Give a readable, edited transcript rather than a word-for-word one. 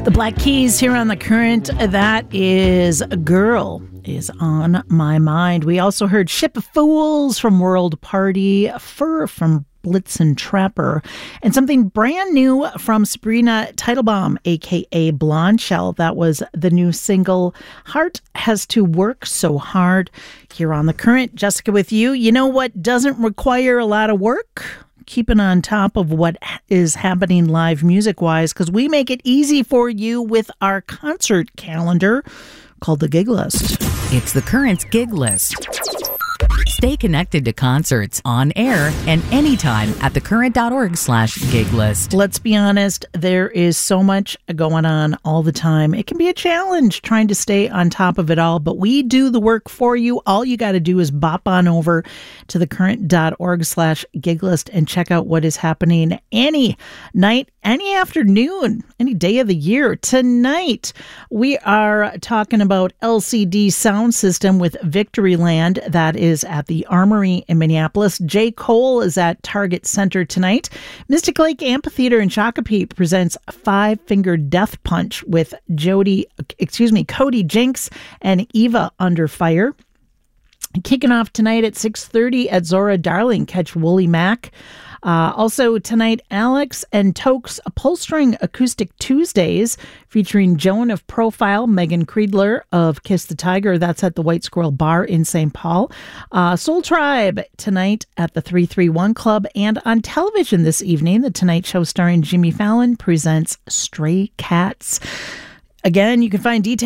The Black Keys here on The Current. That is A Girl Is On My Mind. We also heard Ship of Fools from World Party, Fur from Blitzen Trapper, and something brand new from Sabrina Teitelbaum, a.k.a. Blondshell. That was the new single, Heart Has to Work So Hard, here on The Current. Jessica with you. You know what doesn't require a lot of work? Keeping on top of what is happening live music-wise, because we make it easy for you with our concert calendar called the Gig List. It's The Current's Gig List. Stay connected to concerts on air and anytime at thecurrent.org/gig list. Let's be honest, there is so much going on all the time. It can be a challenge trying to stay on top of it all, but we do the work for you. All you got to do is bop on over to thecurrent.org/gig list and check out what is happening any night, any afternoon, any day of the year. Tonight, we are talking about LCD Sound System with Victoryland. That is at the Armory in Minneapolis. J. Cole is at Target Center tonight. Mystic Lake Amphitheater in Shakopee presents Five Finger Death Punch with Cody Jinks and Eva Under Fire. Kicking off tonight at 6:30 at Zora Darling. Catch Wooly Mac. Also tonight, Alex and Toke's Upholstering Acoustic Tuesdays featuring Joan of Profile, Megan Creedler of Kiss the Tiger. That's at the White Squirrel Bar in St. Paul. Soul Tribe tonight at the 331 Club. And on television this evening, The Tonight Show starring Jimmy Fallon presents Stray Cats. Again, you can find details